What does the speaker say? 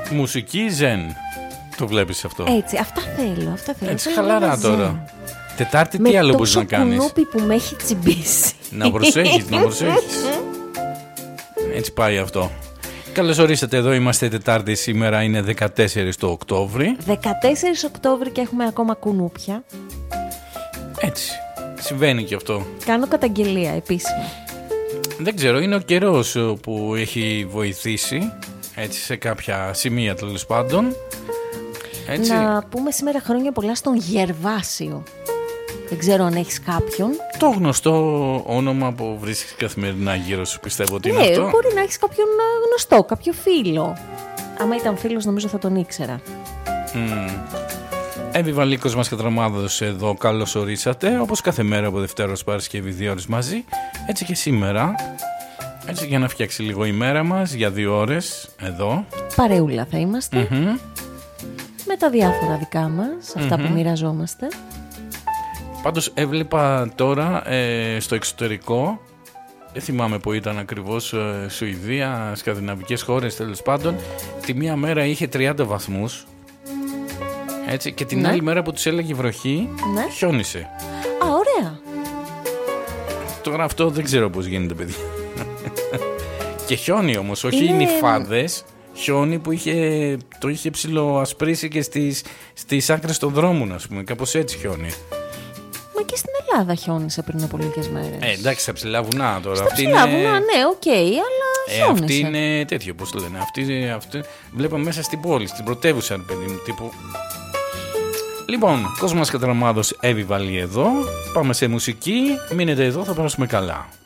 Μουσική ζεν. Το βλέπεις αυτό? Έτσι, αυτά θέλω. Έτσι, χαλαρά τώρα. Τετάρτη τι άλλο μπορείς να κάνεις? Με τόσο κουνούπι που με έχει τσιμπήσει. Να προσέχεις. Έτσι πάει αυτό. Καλώς ορίσατε, εδώ είμαστε Τετάρτη, σήμερα είναι 14 το Οκτώβρη. 14 Οκτώβρη και έχουμε ακόμα κουνούπια. Έτσι, συμβαίνει και αυτό. Κάνω καταγγελία επίσημα. Δεν ξέρω, είναι ο καιρός που έχει βοηθήσει, έτσι, σε κάποια σημεία τέλος πάντων. Έτσι. Να πούμε σήμερα χρόνια πολλά στον Γερβάσιο. Δεν ξέρω αν έχεις κάποιον. Το γνωστό όνομα που βρίσκεις καθημερινά γύρω σου, πιστεύω ότι είναι αυτό. Μπορεί να έχεις κάποιον γνωστό, κάποιο φίλο. Άμα ήταν φίλος νομίζω θα τον ήξερα. Εύη Βαλίκος μας Κατραμάδος εδώ, καλώς ορίσατε. Όπως κάθε μέρα από Δευτέρα ως Παρασκευή 2 ώρες μαζί. Έτσι και σήμερα. Έτσι για να φτιάξει λίγο η μέρα μας για 2 ώρες εδώ. Παρεούλα θα είμαστε. Με τα διάφορα δικά μας, αυτά που μοιραζόμαστε. Πάντως έβλεπα τώρα στο εξωτερικό, δεν θυμάμαι που ήταν ακριβώς, Σουηδία, σκανδιναβικές χώρες τέλος πάντων, τη μία μέρα είχε 30 βαθμούς, έτσι, και την άλλη μέρα που τους έλεγε βροχή, χιόνισε. Α, ωραία. Τώρα αυτό δεν ξέρω πώς γίνεται, παιδιά. Και χιόνι όμως, όχι νυφάδες, χιόνι που το είχε ψιλοασπρίσει και στις άκρες των δρόμων, ας πούμε, κάπως έτσι χιόνι. Μα και στην Ελλάδα χιόνισε πριν από λίγες μέρες. Εντάξει, στα ψηλά βουνά τώρα. Στα ψηλά βουνά, ναι, οκ, αλλά χιόνισε. Αυτή είναι τέτοιο, πώς το λένε. Αυτή βλέπαμε μέσα στην πόλη, στην πρωτεύουσα, παιδί μου, τύπου. Λοιπόν, κόσμος Κατραμάδος, Εύη Βαλή εδώ. Πάμε σε μουσική. Μείνετε εδώ, θα περάσουμε καλά.